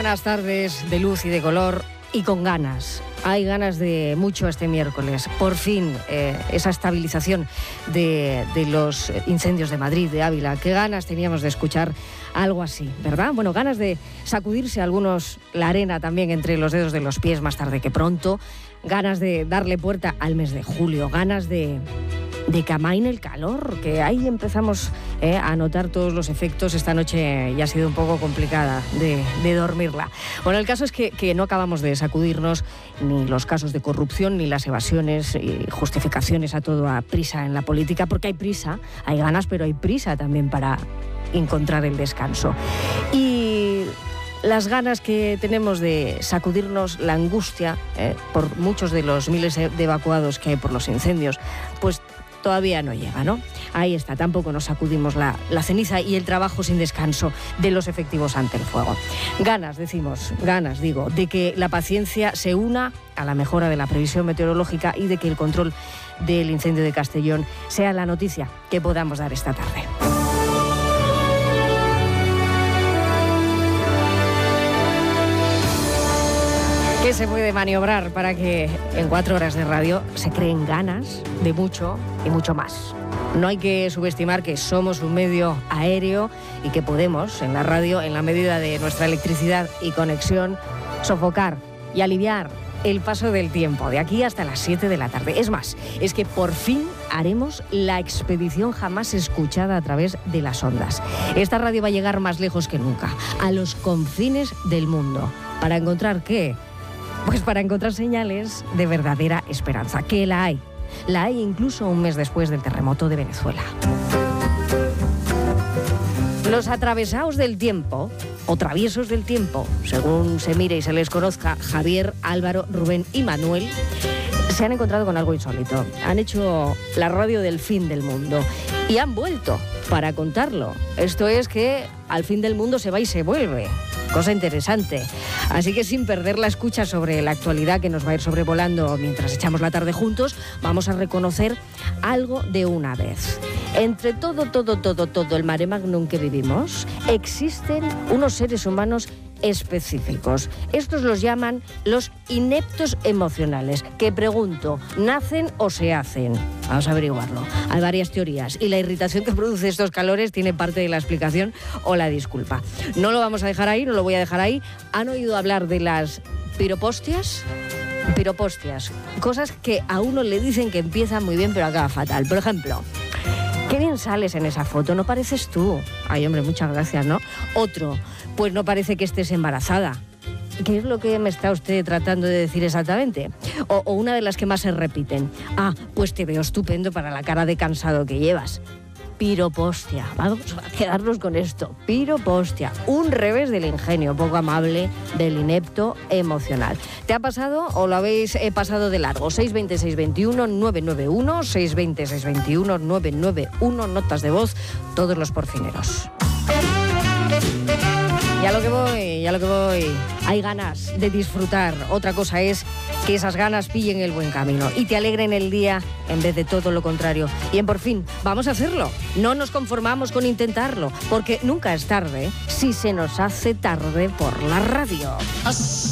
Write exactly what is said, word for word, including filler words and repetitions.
buenas tardes de luz y de color y con ganas. Hay ganas de mucho este miércoles. Por fin, eh, esa estabilización de, de los incendios de Madrid, de Ávila. Qué ganas teníamos de escuchar algo así, ¿verdad? Bueno, ganas de sacudirse a algunos la arena también entre los dedos de los pies más tarde que pronto. Ganas de darle puerta al mes de julio. Ganas de... de que amaine el calor, que ahí empezamos eh, a notar todos los efectos. Esta noche ya ha sido un poco complicada de, de dormirla. Bueno, el caso es que, que no acabamos de sacudirnos ni los casos de corrupción, ni las evasiones y justificaciones a todo a prisa en la política, porque hay prisa, hay ganas, pero hay prisa también para encontrar el descanso. Y las ganas que tenemos de sacudirnos la angustia eh, por muchos de los miles de evacuados que hay por los incendios, pues todavía no llega, ¿no? Ahí está, tampoco nos sacudimos la, la ceniza y el trabajo sin descanso de los efectivos ante el fuego. Ganas, decimos, ganas, digo, de que la paciencia se una a la mejora de la previsión meteorológica y de que el control del incendio de Castellón sea la noticia que podamos dar esta tarde. ¿Qué se puede maniobrar para que en cuatro horas de radio se creen ganas de mucho y mucho más? No hay que subestimar que somos un medio aéreo y que podemos, en la radio, en la medida de nuestra electricidad y conexión, sofocar y aliviar el paso del tiempo, de aquí hasta las siete de la tarde. Es más, es que por fin haremos la expedición jamás escuchada a través de las ondas. Esta radio va a llegar más lejos que nunca, a los confines del mundo. ¿Para encontrar qué? Pues para encontrar señales de verdadera esperanza, que la hay. La hay incluso un mes después del terremoto de Venezuela. Los atravesados del tiempo, o traviesos del tiempo, según se mire y se les conozca, Javier, Álvaro, Rubén y Manuel, se han encontrado con algo insólito. Han hecho la radio del fin del mundo y han vuelto para contarlo. Esto es que al fin del mundo se va y se vuelve. Cosa interesante. Así que sin perder la escucha sobre la actualidad que nos va a ir sobrevolando mientras echamos la tarde juntos, vamos a reconocer algo de una vez. Entre todo, todo, todo, todo el mare magnum que vivimos, existen unos seres humanos específicos. Estos los llaman los ineptos emocionales, que pregunto, ¿nacen o se hacen? Vamos a averiguarlo. Hay varias teorías y la irritación que produce estos calores tiene parte de la explicación o la disculpa. No lo vamos a dejar ahí, no lo voy a dejar ahí. ¿Han oído hablar de las piropostias? Piropostias, cosas que a uno le dicen que empiezan muy bien pero acaba fatal. Por ejemplo, qué bien sales en esa foto, no pareces tú. Ay, hombre, muchas gracias, ¿no? Otro, pues no parece que estés embarazada. ¿Qué es lo que me está usted tratando de decir exactamente? O, o una de las que más se repiten. Ah, pues te veo estupendo para la cara de cansado que llevas. Piropostia. Vamos a quedarnos con esto. Piropostia. Un revés del ingenio, poco amable, del inepto emocional. ¿Te ha pasado o lo habéis eh, pasado de largo? seis dos cero, seis dos uno, nueve nueve uno, seis dos cero, seis dos uno, nueve nueve uno, notas de voz, todos los porcineros. Ya lo que voy, ya lo que voy. Hay ganas de disfrutar. Otra cosa es que esas ganas pillen el buen camino y te alegren el día en vez de todo lo contrario. Y en por fin, vamos a hacerlo. No nos conformamos con intentarlo, porque nunca es tarde si se nos hace tarde por la radio.